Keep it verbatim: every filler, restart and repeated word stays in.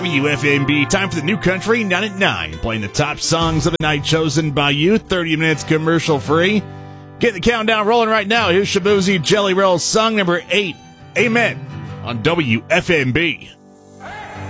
W F M B, time for the New Country nine at nine, playing the top songs of the night chosen by you, thirty minutes commercial free. Get the countdown rolling right now. Here's Shaboozey Jelly Roll, song number eight, Amen, on W F M B.